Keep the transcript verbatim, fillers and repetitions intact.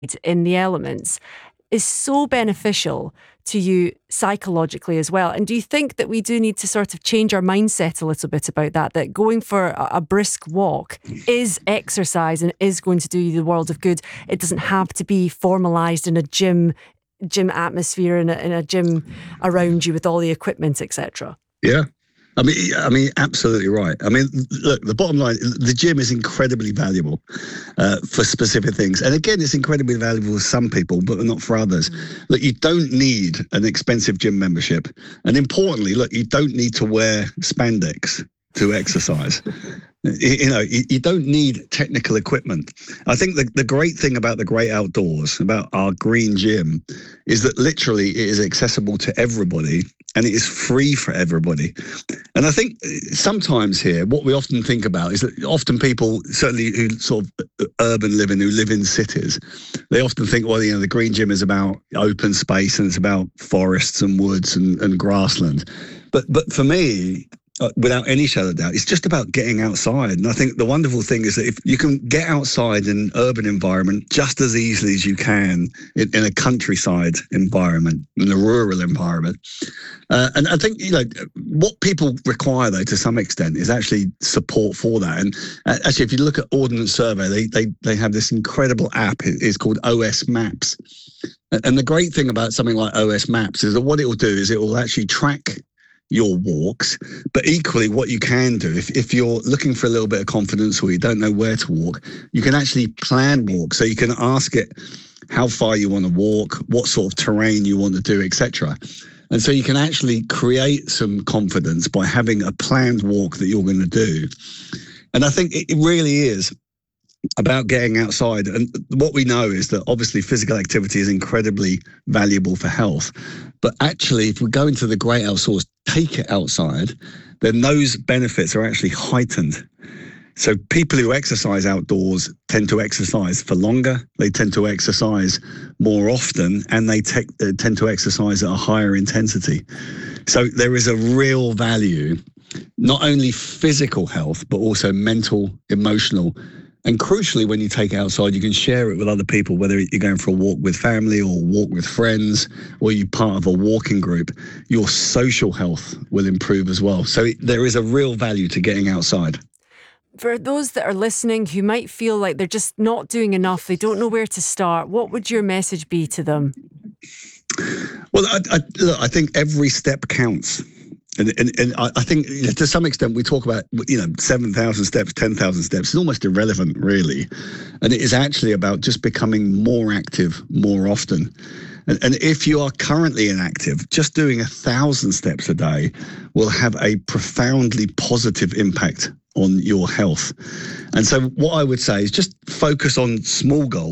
in the elements is so beneficial to you psychologically as well. And do you think that we do need to sort of change our mindset a little bit about that, that going for a, a brisk walk is exercise and is going to do you the world of good? It doesn't have to be formalised in a gym gym atmosphere, in a, in a gym around you with all the equipment, et cetera. Yeah. I mean, I mean, absolutely right. I mean, look, the bottom line, the gym is incredibly valuable uh, for specific things. And again, it's incredibly valuable for some people, but not for others. Mm. Look, you don't need an expensive gym membership. And importantly, look, you don't need to wear spandex to exercise. You know, you don't need technical equipment. I think the, the great thing about the great outdoors, about our green gym, is that literally it is accessible to everybody and it is free for everybody. And I think sometimes here, what we often think about is that often people, certainly who sort of urban living, who live in cities, they often think, well, you know, the green gym is about open space and it's about forests and woods and, and grassland. But but for me, Uh, without any shadow of doubt, it's just about getting outside. And I think the wonderful thing is that if you can get outside in an urban environment just as easily as you can in, in a countryside environment, in a rural environment. Uh, and I think, you know, what people require, though, to some extent, is actually support for that. And uh, actually, if you look at Ordnance Survey, they, they, they have this incredible app. It's called O S Maps. And the great thing about something like O S Maps is that what it will do is it will actually track your walks, but equally what you can do, if, if you're looking for a little bit of confidence or you don't know where to walk, you can actually plan walks. So you can ask it how far you want to walk, what sort of terrain you want to do, et cetera. And so you can actually create some confidence by having a planned walk that you're going to do. And I think it really is about getting outside. And what we know is that obviously physical activity is incredibly valuable for health. But actually, if we go into the great outdoors, take it outside, then those benefits are actually heightened. So people who exercise outdoors tend to exercise for longer, they tend to exercise more often, and they te- uh, tend to exercise at a higher intensity. So there is a real value, not only physical health, but also mental, emotional. And crucially, when you take it outside, you can share it with other people, whether you're going for a walk with family or walk with friends, or you're part of a walking group. Your social health will improve as well. So there is a real value to getting outside. For those that are listening who might feel like they're just not doing enough, they don't know where to start, what would your message be to them? Well, I, I, look, I think every step counts. And, and, and I think, you know, to some extent, we talk about, you know, seven thousand steps, ten thousand steps. It's almost irrelevant, really. And it is actually about just becoming more active more often. And, and if you are currently inactive, just doing a thousand steps a day will have a profoundly positive impact on your health. And so what I would say is just focus on small goals.